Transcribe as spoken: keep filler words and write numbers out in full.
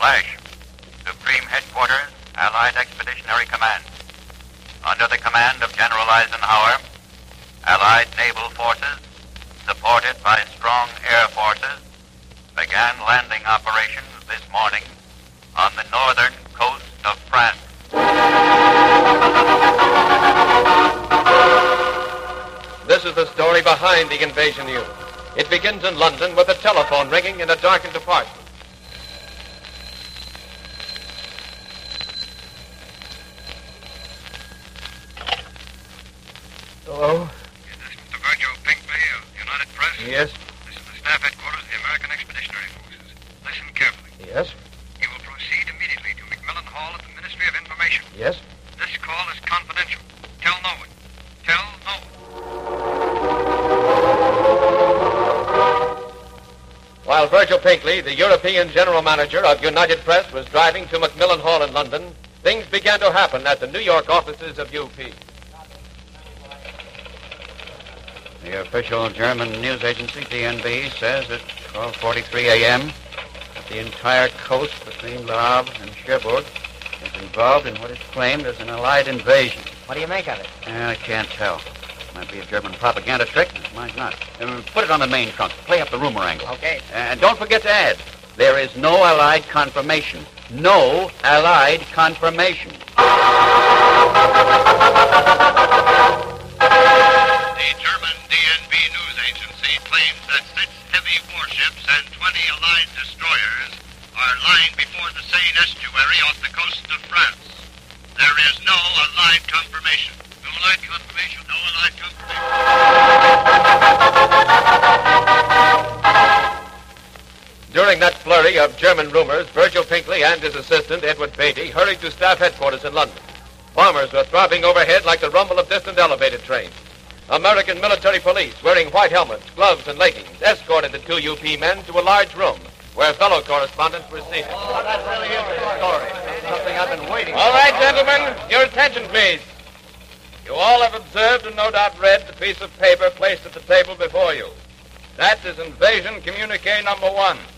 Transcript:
Flash. Supreme Headquarters, Allied Expeditionary Command. Under the command of General Eisenhower, Allied naval forces, supported by strong air forces, began landing operations this morning on the northern coast of France. This is the story behind the invasion news. It begins in London with a telephone ringing in a darkened apartment. Hello? Is this Mister Virgil Pinkley of United Press? Yes. This is the staff headquarters of the American Expeditionary Forces. Listen carefully. Yes. You will proceed immediately to Macmillan Hall at the Ministry of Information. Yes. This call is confidential. Tell no one. Tell no one. While Virgil Pinkley, the European General Manager of United Press, was driving to Macmillan Hall in London, things began to happen at the New York offices of U P. The official German news agency, D N B, says at twelve forty-three a.m. that the entire coast between Le Havre and Cherbourg is involved in what is claimed as an Allied invasion. What do you make of it? Uh, I can't tell. Might be a German propaganda trick. It might not. Uh, put it on the main trunk. Play up the rumor angle. Okay. And don't forget to add, there is no Allied confirmation. No Allied confirmation. The German D N B news agency claims that six heavy warships and twenty Allied destroyers are lying before the Seine estuary off the coast of France. There is no Allied confirmation. No Allied confirmation. No Allied confirmation. During that flurry of German rumors, Virgil Pinkley and his assistant, Edward Beatty, hurried to staff headquarters in London. Bombers were throbbing overhead like the rumble of distant elevated trains. American military police, wearing white helmets, gloves, and leggings, escorted the two U P men to a large room where fellow correspondents were seated. Oh, that really is a story. Something I've been waiting for. All right, gentlemen, your attention, please. You all have observed and no doubt read the piece of paper placed at the table before you. That is invasion communique number one.